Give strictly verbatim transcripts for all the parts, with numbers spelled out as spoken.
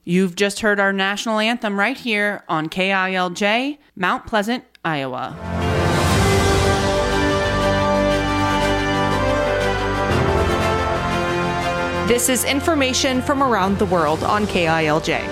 You've just heard our national anthem right here on K I L J, Mount Pleasant, Iowa. This is information from around the world on K I L J.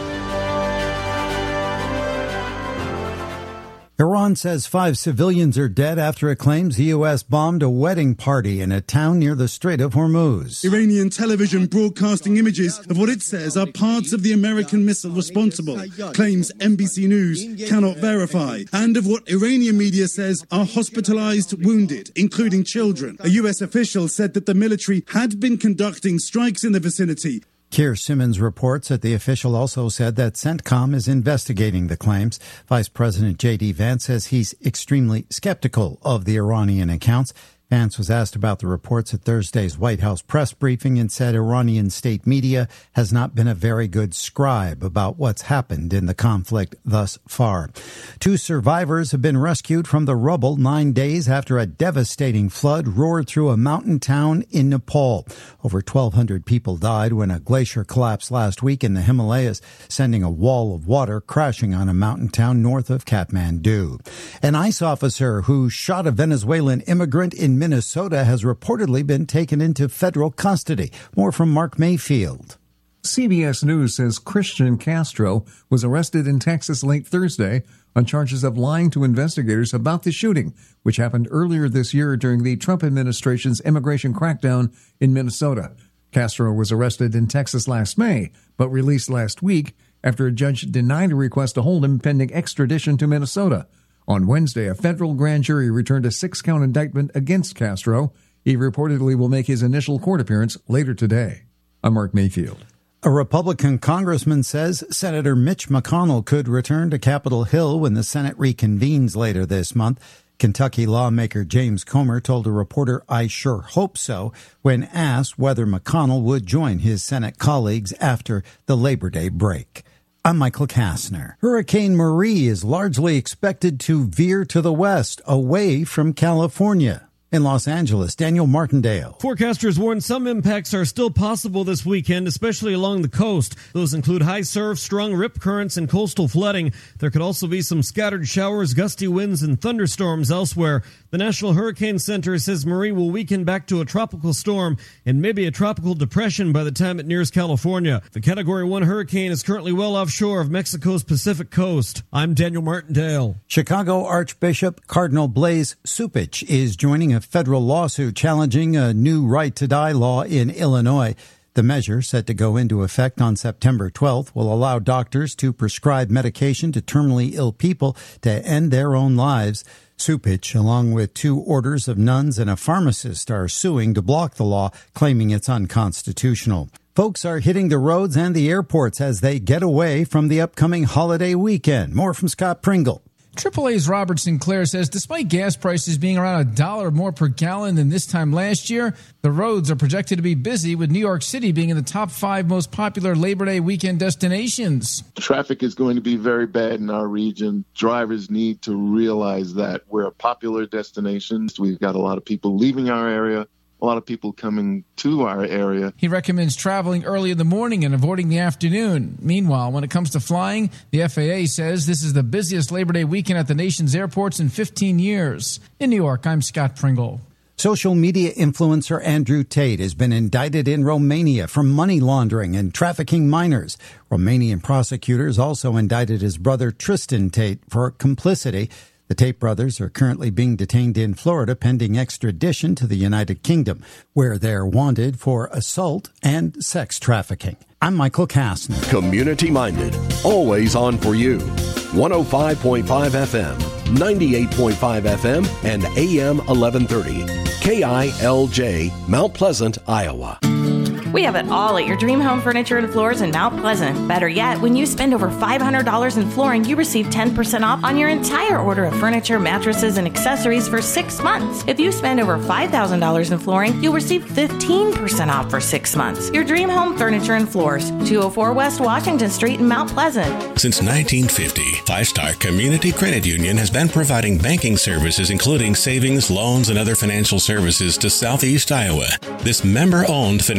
Iran says five civilians are dead after it claims the U S bombed a wedding party in a town near the Strait of Hormuz. Iranian television broadcasting images of what it says are parts of the American missile responsible, claims N B C News cannot verify, and of what Iranian media says are hospitalized wounded, including children. A U S official said that the military had been conducting strikes in the vicinity. Keir Simmons reports that the official also said that CENTCOM is investigating the claims. Vice President J D. Vance says he's extremely skeptical of the Iranian accounts. Vance was asked about the reports at Thursday's White House press briefing and said Iranian state media has not been a very good scribe about what's happened in the conflict thus far. Two survivors have been rescued from the rubble nine days after a devastating flood roared through a mountain town in Nepal. Over twelve hundred people died when a glacier collapsed last week in the Himalayas, sending a wall of water crashing on a mountain town north of Kathmandu. An ICE officer who shot a Venezuelan immigrant in Minnesota has reportedly been taken into federal custody. More from Mark Mayfield. C B S News says Christian Castro was arrested in Texas late Thursday on charges of lying to investigators about the shooting, which happened earlier this year during the Trump administration's immigration crackdown in Minnesota. Castro was arrested in Texas last May, but released last week after a judge denied a request to hold him pending extradition to Minnesota. On Wednesday, a federal grand jury returned a six-count indictment against Castro. He reportedly will make his initial court appearance later today. I'm Mark Mayfield. A Republican congressman says Senator Mitch McConnell could return to Capitol Hill when the Senate reconvenes later this month. Kentucky lawmaker James Comer told a reporter, "I sure hope so," when asked whether McConnell would join his Senate colleagues after the Labor Day break. I'm Michael Kastner. Hurricane Marie is largely expected to veer to the west, away from California. In Los Angeles, Daniel Martindale. Forecasters warn some impacts are still possible this weekend, especially along the coast. Those include high surf, strong rip currents, and coastal flooding. There could also be some scattered showers, gusty winds, and thunderstorms elsewhere. The National Hurricane Center says Marie will weaken back to a tropical storm and maybe a tropical depression by the time it nears California. The Category one hurricane is currently well offshore of Mexico's Pacific coast. I'm Daniel Martindale. Chicago Archbishop Cardinal Blaise Cupich is joining a federal lawsuit challenging a new right-to-die law in Illinois. The measure, set to go into effect on September twelfth, will allow doctors to prescribe medication to terminally ill people to end their own lives. Cupich, along with two orders of nuns and a pharmacist, are suing to block the law, claiming it's unconstitutional. Folks are hitting the roads and the airports as they get away from the upcoming holiday weekend. More from Scott Pringle. triple A's Robert Sinclair says despite gas prices being around a dollar more per gallon than this time last year, the roads are projected to be busy, with New York City being in the top five most popular Labor Day weekend destinations. Traffic is going to be very bad in our region. Drivers need to realize that we're a popular destination. We've got a lot of people leaving our area, a lot of people coming to our area. He recommends traveling early in the morning and avoiding the afternoon. Meanwhile, when it comes to flying, the F A A says this is the busiest Labor Day weekend at the nation's airports in fifteen years. In New York, I'm Scott Pringle. Social media influencer Andrew Tate has been indicted in Romania for money laundering and trafficking minors. Romanian prosecutors also indicted his brother Tristan Tate for complicity. The Tate brothers are currently being detained in Florida pending extradition to the United Kingdom, where they're wanted for assault and sex trafficking. I'm Michael Kastner. Community-minded, always on for you. one oh five point five F M, ninety-eight point five F M, and A M eleven thirty. K I L J, Mount Pleasant, Iowa. We have it all at your Dream Home Furniture and Floors in Mount Pleasant. Better yet, when you spend over five hundred dollars in flooring, you receive ten percent off on your entire order of furniture, mattresses, and accessories for six months. If you spend over five thousand dollars in flooring, you'll receive fifteen percent off for six months. Your Dream Home Furniture and Floors, two oh four West Washington Street in Mount Pleasant. Since nineteen fifty, Five Star Community Credit Union has been providing banking services, including savings, loans, and other financial services to Southeast Iowa. This member-owned financial cooperative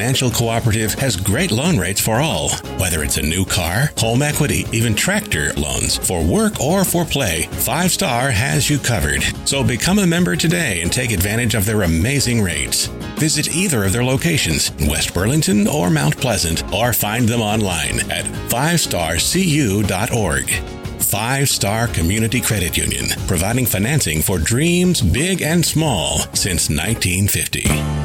Cooperative has great loan rates for all. Whether it's a new car, home equity, even tractor loans, for work or for play, Five Star has you covered. So become a member today and take advantage of their amazing rates. Visit either of their locations in West Burlington or Mount Pleasant, or find them online at five star c u dot org. Five Star Community Credit Union, providing financing for dreams big and small since nineteen fifty.